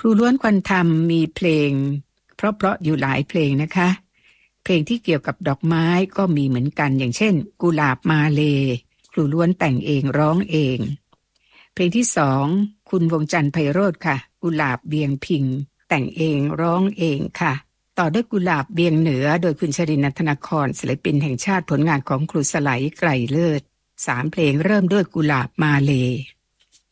รูล้วนควันธรรมมีเพลงเพราะอยู่หลายเพลงนะคะเพลงที่เกี่ยวกับดอกไม้ก็มีเหมือนกันอย่างเช่นกุหลาบมาเลครูล้วนแต่งเองร้องเองเพลงที่2คุณวงจันทร์ไพโรจน์ค่ะกุหลาบเบียงพิงแต่งเองร้องเองค่ะต่อด้วยกุหลาบเบียงเหนือโดยคุณชรินทร์ นันทนครศิลปินแห่งชาติผลงานของครูสไลไกรเลิศ3เพลงเริ่มด้วยกุหลาบมาเล